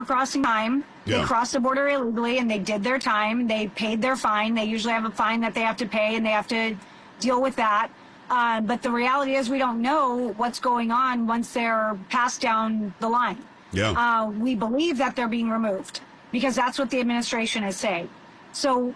crossing time. Yeah. They crossed the border illegally and they did their time. They paid their fine. They usually have a fine that they have to pay and they have to deal with that. But the reality is we don't know what's going on once they're passed down the line. Yeah. We believe that they're being removed because that's what the administration is saying. So